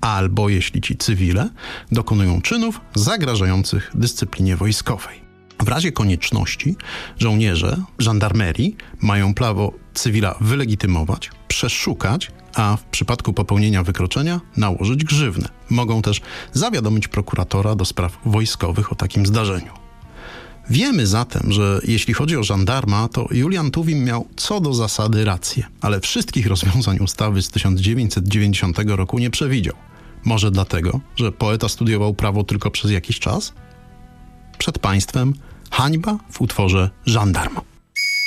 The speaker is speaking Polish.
albo, jeśli ci cywile, dokonują czynów zagrażających dyscyplinie wojskowej. W razie konieczności żołnierze żandarmerii mają prawo cywila wylegitymować, przeszukać, a w przypadku popełnienia wykroczenia nałożyć grzywnę. Mogą też zawiadomić prokuratora do spraw wojskowych o takim zdarzeniu. Wiemy zatem, że jeśli chodzi o żandarma, to Julian Tuwim miał co do zasady rację, ale wszystkich rozwiązań ustawy z 1990 roku nie przewidział. Może dlatego, że poeta studiował prawo tylko przez jakiś czas? Przed państwem hańba w utworze Żandarm.